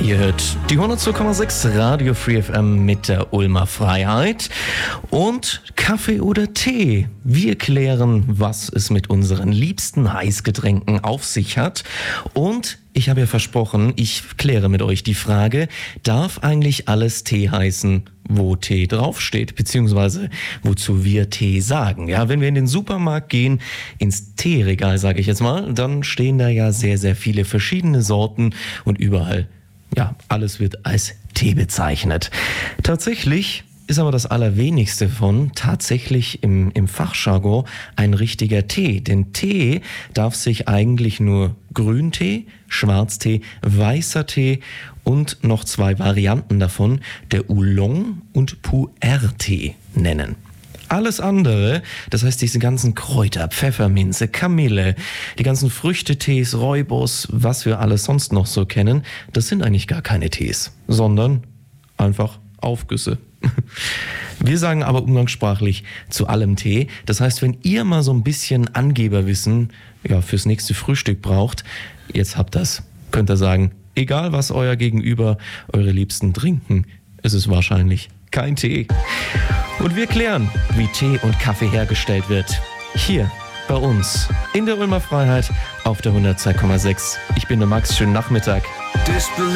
Ihr hört die 102,6 Radio Free FM mit der Ulmer Freiheit und Kaffee oder Tee. Wir klären, was es mit unseren liebsten Heißgetränken auf sich hat. Und ich habe ja versprochen, ich kläre mit euch die Frage, darf eigentlich alles Tee heißen, wo Tee draufsteht, beziehungsweise wozu wir Tee sagen. Ja, wenn wir in den Supermarkt gehen, ins Teeregal, sage ich jetzt mal, dann stehen da ja sehr, sehr viele verschiedene Sorten und überall, ja, alles wird als Tee bezeichnet. Tatsächlich ist aber das Allerwenigste von tatsächlich im Fachjargon ein richtiger Tee. Denn Tee darf sich eigentlich nur Grüntee, Schwarztee, weißer Tee und noch 2 Varianten davon, der Oolong und Pu'er-Tee nennen. Alles andere, das heißt diese ganzen Kräuter, Pfefferminze, Kamille, die ganzen Früchtetees, Rooibos, was wir alles sonst noch so kennen, das sind eigentlich gar keine Tees, sondern einfach Aufgüsse. Wir sagen aber umgangssprachlich zu allem Tee. Das heißt, wenn ihr mal so ein bisschen Angeberwissen fürs nächste Frühstück braucht, jetzt habt ihr's. Könnt ihr sagen, egal was euer Gegenüber, eure Liebsten trinken, es ist wahrscheinlich kein Tee. Und wir klären, wie Tee und Kaffee hergestellt wird. Hier bei uns in der Ulmer Freiheit auf der 102,6. Ich bin der Max, schönen Nachmittag.